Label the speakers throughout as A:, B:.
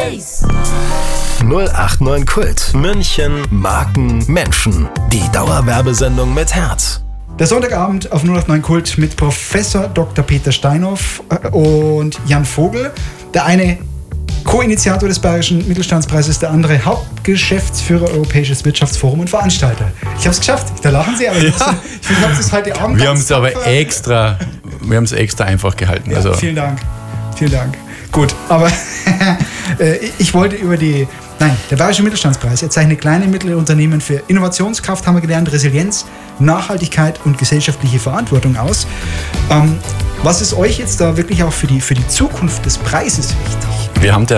A: Base.
B: 089 Kult. München, Marken, Menschen. Die Dauerwerbesendung mit Herz.
C: Der Sonntagabend auf 089 Kult mit Professor Dr. Peter Steinhoff und Jan Vogel. Der eine Co-Initiator des Bayerischen Mittelstandspreises, der andere Hauptgeschäftsführer Europäisches Wirtschaftsforum und Veranstalter. Ich habe es geschafft. Da lachen Sie, aber ich habe es heute Abend.
D: Wir haben es aber extra einfach gehalten.
C: Ja,
D: also.
C: Vielen Dank. Gut, aber ich wollte der Bayerische Mittelstandspreis, er zeichnet kleine und mittlere Unternehmen für Innovationskraft, haben wir gelernt, Resilienz, Nachhaltigkeit und gesellschaftliche Verantwortung aus. Was ist euch jetzt da wirklich auch für die Zukunft des Preises wichtig?
D: Wir haben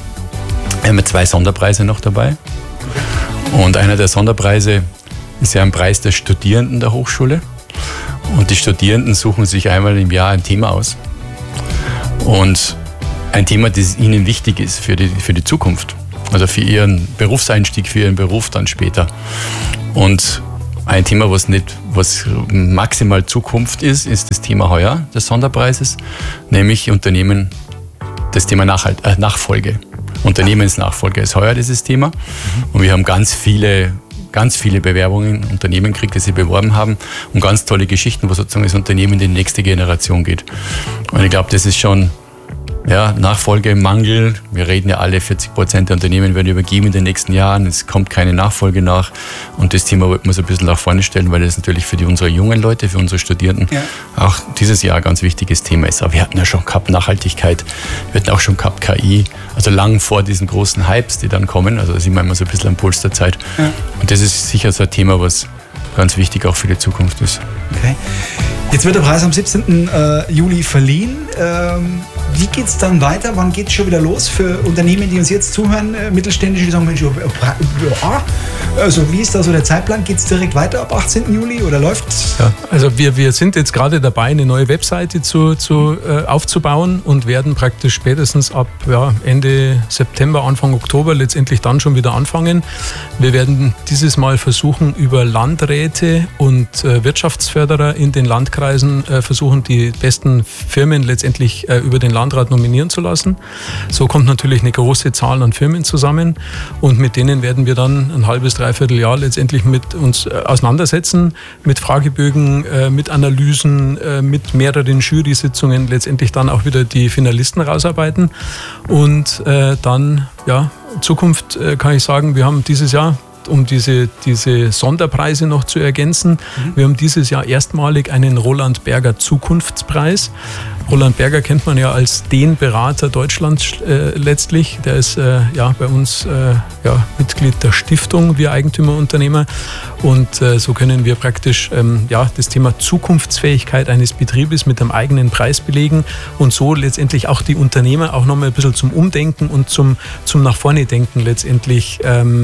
D: 2 Sonderpreise noch dabei. Und einer der Sonderpreise ist ja ein Preis der Studierenden der Hochschule. Und die Studierenden suchen sich einmal im Jahr ein Thema aus. Und ein Thema, das ihnen wichtig ist für die Zukunft. Also für ihren Berufseinstieg, für ihren Beruf dann später. Und ein Thema, was maximal Zukunft ist das Thema heuer des Sonderpreises, nämlich Unternehmen, das Thema Nachfolge. Unternehmensnachfolge ist heuer dieses Thema. Und wir haben ganz viele Bewerbungen, Unternehmen gekriegt, die sie beworben haben und ganz tolle Geschichten, wo sozusagen das Unternehmen in die nächste Generation geht. Und ich glaube, das ist schon Nachfolgemangel. Wir reden ja alle, 40% der Unternehmen werden übergeben in den nächsten Jahren. Es kommt keine Nachfolge nach. Und das Thema wollten wir so ein bisschen nach vorne stellen, weil das natürlich für unsere jungen Leute, für unsere Studierenden auch dieses Jahr ein ganz wichtiges Thema ist. Aber wir hatten ja schon gehabt Nachhaltigkeit, wir hatten auch schon gehabt KI, also lang vor diesen großen Hypes, die dann kommen. Also da sind wir immer so ein bisschen am Puls der Zeit. Ja. Und das ist sicher so ein Thema, was ganz wichtig auch für die Zukunft ist.
C: Okay. Jetzt wird der Preis am 17. Juli verliehen. Wie geht es dann weiter? Wann geht es schon wieder los für Unternehmen, die uns jetzt zuhören, mittelständische, die sagen, Mensch, also wie ist da so der Zeitplan? Geht es direkt weiter ab 18. Juli oder läuft es?
E: Ja, also wir sind jetzt gerade dabei, eine neue Webseite aufzubauen und werden praktisch spätestens ab Ende September, Anfang Oktober letztendlich dann schon wieder anfangen. Wir werden dieses Mal versuchen, über Landräte und Wirtschaftsförderer in den Landkreisen versuchen, die besten Firmen letztendlich über den Landrat nominieren zu lassen. So kommt natürlich eine große Zahl an Firmen zusammen und mit denen werden wir dann ein halbes, dreiviertel Jahr letztendlich mit uns auseinandersetzen, mit Fragebögen, mit Analysen, mit mehreren Jury-Sitzungen letztendlich dann auch wieder die Finalisten rausarbeiten und dann, Zukunft kann ich sagen, wir haben dieses Jahr, um diese Sonderpreise noch zu ergänzen. Wir haben dieses Jahr erstmalig einen Roland Berger Zukunftspreis. Roland Berger kennt man ja als den Berater Deutschlands letztlich. Der ist bei uns Mitglied der Stiftung Wir Eigentümerunternehmer. Und so können wir praktisch das Thema Zukunftsfähigkeit eines Betriebes mit einem eigenen Preis belegen und so letztendlich auch die Unternehmer auch nochmal ein bisschen zum Umdenken und zum nach vorne denken letztendlich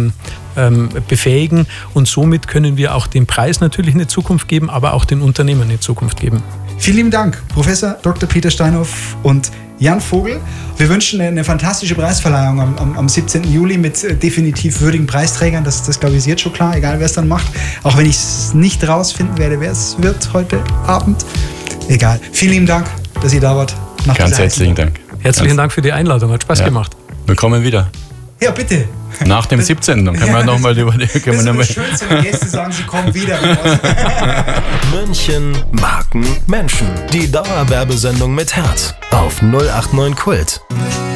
E: befähigen und somit können wir auch dem Preis natürlich eine Zukunft geben, aber auch den Unternehmern eine Zukunft geben.
C: Vielen lieben Dank, Professor Dr. Peter Steinhoff und Jan Vogel. Wir wünschen eine fantastische Preisverleihung am 17. Juli mit definitiv würdigen Preisträgern. Das glaube ich ist jetzt schon klar, egal wer es dann macht. Auch wenn ich es nicht rausfinden werde, wer es wird heute Abend. Egal. Vielen lieben Dank, dass ihr da wart.
D: Ganz herzlichen Dank.
E: Herzlichen Dank für die Einladung, hat Spaß gemacht.
D: Willkommen wieder.
C: Ja, bitte.
D: Nach dem 17. Dann können wir nochmal über die...
C: Das ist das Schönste, wenn Gäste sagen, sie kommen wieder.
B: München, Marken, Menschen. Die Dauerwerbesendung mit Herz auf 089 Kult.